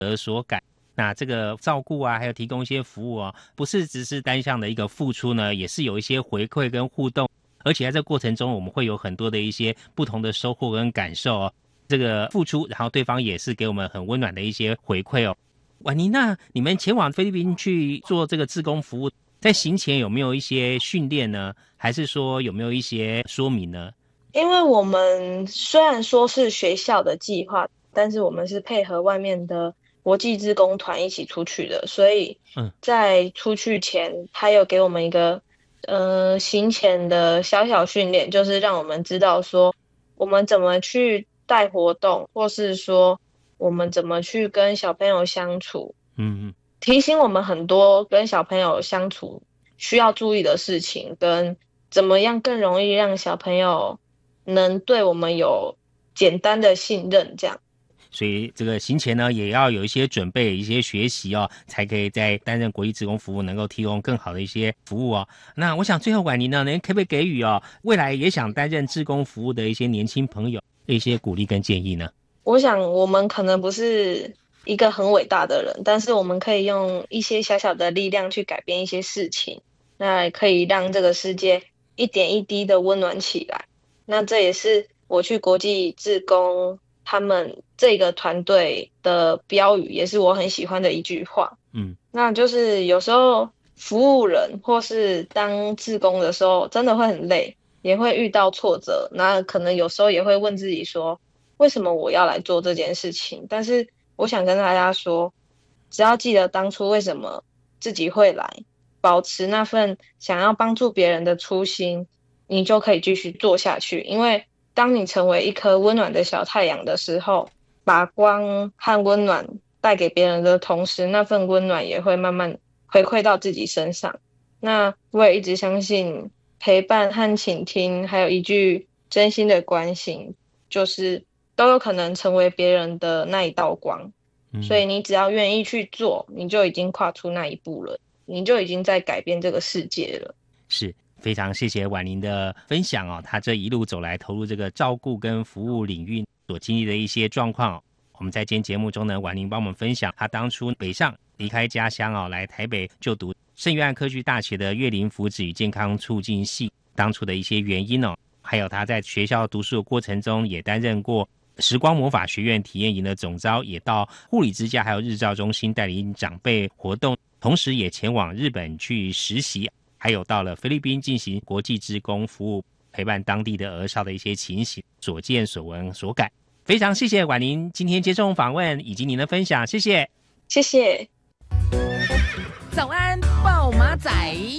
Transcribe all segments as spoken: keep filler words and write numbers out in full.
而所感。那这个照顾啊，还有提供一些服务啊，不是只是单向的一个付出呢，也是有一些回馈跟互动，而且在这过程中我们会有很多的一些不同的收获跟感受哦。这个付出，然后对方也是给我们很温暖的一些回馈哦。婉妮，那你们前往菲律宾去做这个志工服务，在行前有没有一些训练呢？还是说有没有一些说明呢？ 因为我们虽然说是学校的计划，但是我们是配合外面的国际志工团一起出去的，所以在出去前他有给我们一个呃行前的小小训练，就是让我们知道说我们怎么去带活动，或是说我们怎么去跟小朋友相处， 嗯嗯， 提醒我们很多跟小朋友相处需要注意的事情，跟怎么样更容易让小朋友能对我们有简单的信任，这样。 所以这个行前呢，也要有一些准备，一些学习哦，才可以在担任国际志工服务，能够提供更好的一些服务哦。那我想最后婉妮呢，您可不可以给予哦，未来也想担任志工服务的一些年轻朋友一些鼓励跟建议呢？ 我想我们可能不是一个很伟大的人，但是我们可以用一些小小的力量去改变一些事情，那可以让这个世界一点一滴的温暖起来。那这也是我去国际志工他们这个团队的标语，也是我很喜欢的一句话。 嗯， 那就是有时候服务人或是当志工的时候，真的会很累，也会遇到挫折，那可能有时候也会问自己说，为什么我要来做这件事情？但是我想跟大家说，只要记得当初为什么自己会来，保持那份想要帮助别人的初心，你就可以继续做下去。因为当你成为一颗温暖的小太阳的时候，把光和温暖带给别人的同时，那份温暖也会慢慢回馈到自己身上。那我也一直相信陪伴和倾听，还有一句真心的关心，就是都有可能成为别人的那一道光。 嗯， 所以你只要愿意去做，你就已经跨出那一步了，你就已经在改变这个世界了。 是非常谢谢婉玲的分享哦，她这一路走来投入这个照顾跟服务领域所经历的一些状况哦。我们在今天节目中呢，婉玲帮我们分享她当初北上离开家乡哦，来台北就读圣约翰科技大学的乐龄福祉与健康促进系当初的一些原因哦，还有她在学校读书的过程中也担任过时光魔法学院体验营的总召，也到护理之家还有日照中心带领长辈活动，同时也前往日本去实习，还有到了菲律宾进行国际志工服务，陪伴当地的儿少的一些情形，所见所闻所感。非常谢谢婉玲今天接受访问以及您的分享，谢谢， 谢谢。 早安，暴马仔。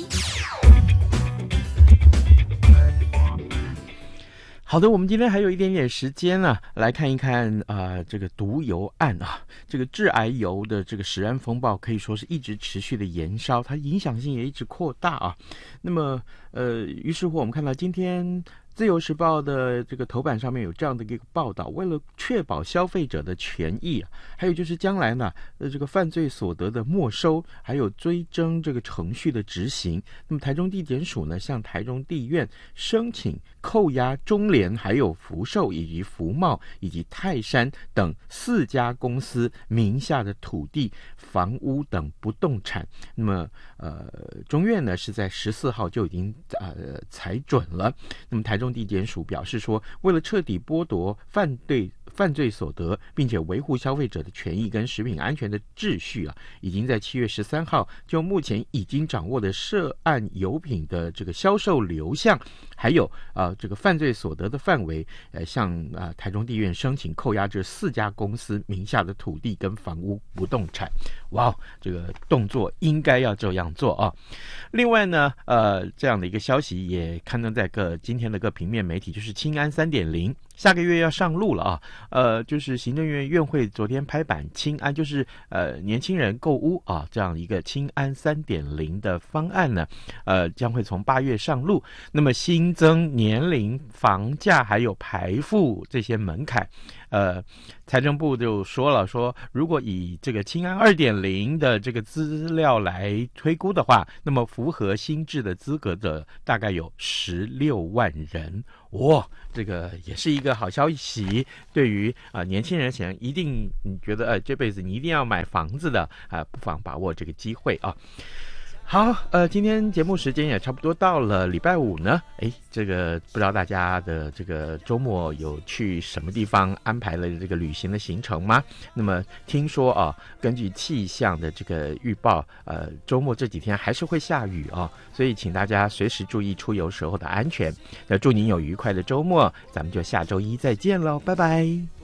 好的，我们今天还有一点点时间啊，来看一看啊、呃，这个毒油案啊，这个致癌油的这个食安风暴可以说是一直持续的延烧，它影响性也一直扩大啊。那么呃，于是乎我们看到今天自由时报的这个头版上面有这样的一个报道，为了确保消费者的权益啊，还有就是将来呢，呃，这个犯罪所得的没收，还有追征这个程序的执行，那么台中地检署呢，向台中地院申请扣押中联、还有福寿以及福茂以及泰山等四家公司名下的土地、房屋等不动产。那么，呃，中院呢是在十四号就已经呃裁准了。那么台中地检署表示说，为了彻底剥夺犯罪犯罪所得，并且维护消费者的权益跟食品安全的秩序啊，已经在七月十三号就目前已经掌握的涉案油品的这个销售流向，还有啊、呃、这个犯罪所得的范围，呃向啊、呃、台中地院申请扣押这四家公司名下的土地跟房屋不动产。哇，这个动作应该要这样做啊！另外呢，呃，这样的一个消息也刊登在各今天的各平面媒体，就是青安 三点零。下个月要上路了啊，呃，就是行政院院会昨天拍板，青安就是呃年轻人购屋啊，这样一个青安 三点零 的方案呢，呃，将会从八月上路。那么新增年龄、房价还有排付这些门槛， 呃，财政部就说了，说如果以这个青安 二点零 的这个资料来推估的话，那么符合新制的资格的大概有十六万人。哇、哦，这个也是一个好消息。对于啊、呃、年轻人想一定你觉得呃这辈子你一定要买房子的啊、呃，不妨把握这个机会啊。好，呃，今天节目时间也差不多到了，礼拜五呢，哎，这个不知道大家的这个周末有去什么地方安排了这个旅行的行程吗？那么听说啊，根据气象的这个预报，呃，周末这几天还是会下雨啊，所以请大家随时注意出游时候的安全。那祝您有愉快的周末，咱们就下周一再见喽，拜拜。